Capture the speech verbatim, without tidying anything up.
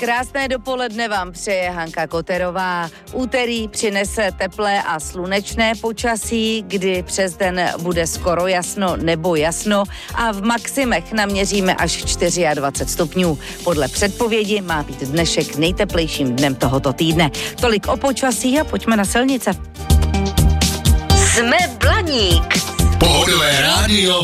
Krásné dopoledne vám přeje Hanka Koterová. Úterý přinese teplé a slunečné počasí, kdy přes den bude skoro jasno nebo jasno a v maximech naměříme až dvacet čtyři stupňů. Podle předpovědi má být dnešek nejteplejším dnem tohoto týdne. Tolik o počasí a pojďme na silnice. Jsme Blaník. Pohodové rádio